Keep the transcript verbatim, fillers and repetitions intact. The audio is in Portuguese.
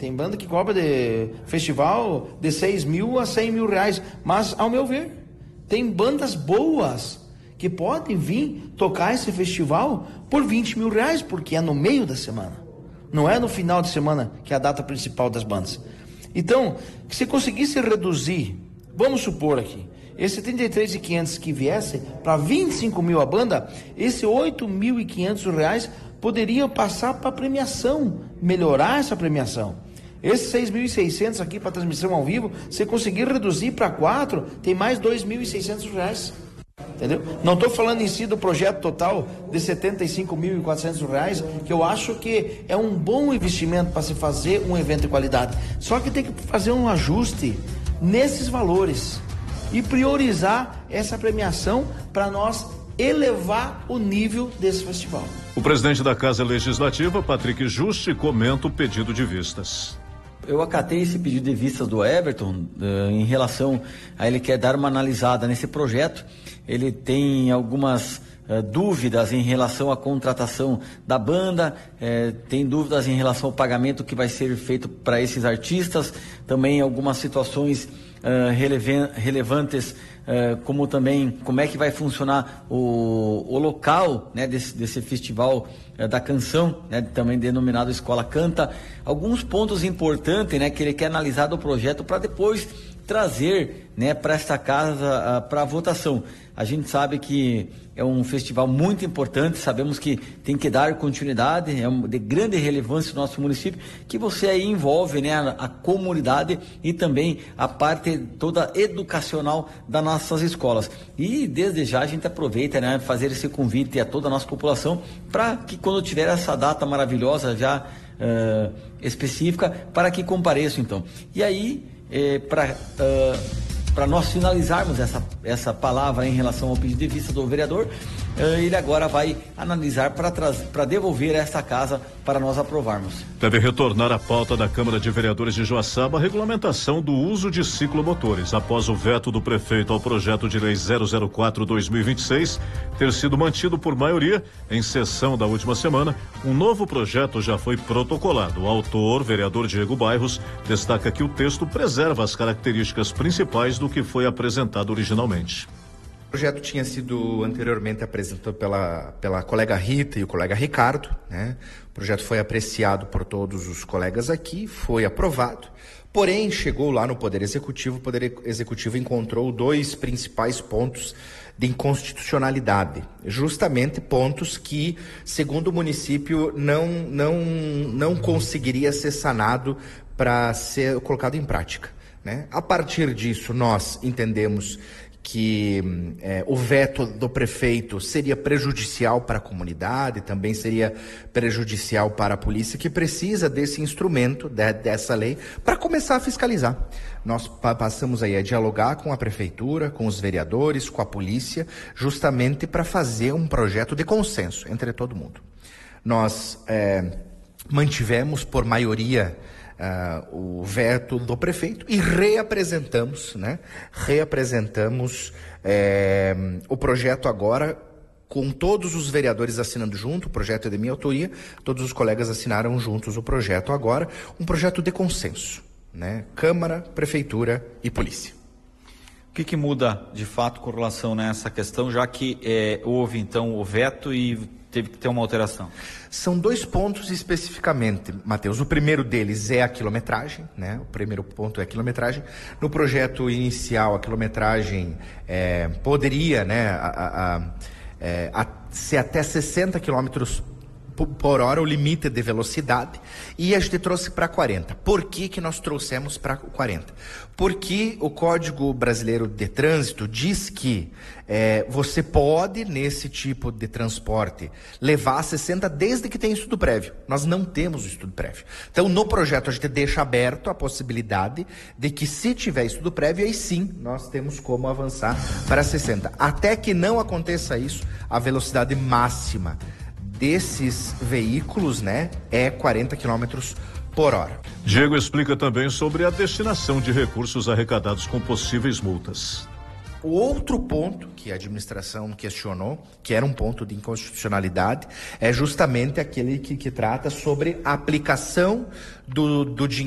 tem banda que cobra de festival de seis mil a cem mil reais. Mas, ao meu ver, tem bandas boas que podem vir tocar esse festival por vinte mil reais, porque é no meio da semana. Não é no final de semana, que é a data principal das bandas. Então, se conseguisse reduzir, vamos supor aqui, esse trinta e três mil e quinhentos que viesse para vinte e cinco mil a banda, esse oito mil e quinhentos reais poderiam passar para premiação, melhorar essa premiação. Esses seis mil e seiscentos aqui para transmissão ao vivo, se conseguir reduzir para quatro, tem mais dois mil e seiscentos reais. Entendeu? Não estou falando em si do projeto total de setenta e cinco mil e quatrocentos reais, que eu acho que é um bom investimento para se fazer um evento de qualidade. Só que tem que fazer um ajuste nesses valores e priorizar essa premiação para nós elevar o nível desse festival. O presidente da Casa Legislativa, Patrick Juste, comenta o pedido de vistas. Eu acatei esse pedido de vistas do Everton uh, em relação a ele quer dar uma analisada nesse projeto. Ele tem algumas uh, dúvidas em relação à contratação da banda, uh, tem dúvidas em relação ao pagamento que vai ser feito para esses artistas, também algumas situações uh, relevan- relevantes, uh, como também como é que vai funcionar o, o local, né, desse, desse festival uh, da canção, né, também denominado Escola Canta. Alguns pontos importantes, né, que ele quer analisar do projeto para depois trazer, né, para esta casa uh, para votação. A gente sabe que é um festival muito importante, sabemos que tem que dar continuidade, é um, de grande relevância no nosso município, que você aí envolve, né, a, a comunidade e também a parte toda educacional das nossas escolas. E desde já a gente aproveita, né, fazer esse convite a toda a nossa população para que quando tiver essa data maravilhosa já uh, específica, para que compareçam então. E aí, eh, para... Uh, Para nós finalizarmos essa, essa palavra em relação ao pedido de vista do vereador, ele agora vai analisar para devolver esta casa para nós aprovarmos. Deve retornar à pauta da Câmara de Vereadores de Joaçaba a regulamentação do uso de ciclomotores, após o veto do prefeito ao projeto de lei zero zero quatro barra dois mil e vinte e seis ter sido mantido por maioria em sessão da última semana. Um novo projeto já foi protocolado. O autor, vereador Diego Bairros, destaca que o texto preserva as características principais do que foi apresentado originalmente. O projeto tinha sido anteriormente apresentado pela, pela colega Rita e o colega Ricardo, né? O projeto foi apreciado por todos os colegas aqui, foi aprovado, porém chegou lá no Poder Executivo, o Poder Executivo encontrou dois principais pontos de inconstitucionalidade, justamente pontos que, segundo o município, não, não, não conseguiria ser sanado para ser colocado em prática, né? A partir disso, nós entendemos que é, o veto do prefeito seria prejudicial para a comunidade, também seria prejudicial para a polícia, que precisa desse instrumento, de, dessa lei, para começar a fiscalizar. Nós pa- passamos aí a dialogar com a prefeitura, com os vereadores, com a polícia, justamente para fazer um projeto de consenso entre todo mundo. Nós é, mantivemos por maioria Uh, o veto do prefeito e reapresentamos, né? Reapresentamos é, o projeto agora com todos os vereadores assinando junto, o projeto é de minha autoria, todos os colegas assinaram juntos o projeto agora, um projeto de consenso, né? Câmara, Prefeitura e Polícia. O que, que muda de fato com relação nessa questão, já que é, houve então o veto e teve que ter uma alteração? São dois pontos especificamente, Matheus. O primeiro deles é a quilometragem, né? O primeiro ponto é a quilometragem. No projeto inicial, a quilometragem é, poderia, né, a, a, a, é, a, ser até sessenta quilômetros por hora, o limite de velocidade, e a gente trouxe para quarenta. Por que que nós trouxemos para quarenta? Porque o Código Brasileiro de Trânsito diz que é, você pode, nesse tipo de transporte, levar a sessenta desde que tenha estudo prévio. Nós não temos o estudo prévio. Então, no projeto, a gente deixa aberto a possibilidade de que, se tiver estudo prévio, aí sim, nós temos como avançar para sessenta. Até que não aconteça isso, a velocidade máxima desses veículos, né, é quarenta quilômetros por hora. Diego explica também sobre a destinação de recursos arrecadados com possíveis multas. O outro ponto que a administração questionou, que era um ponto de inconstitucionalidade, é justamente aquele que, que trata sobre a aplicação do, do dinheiro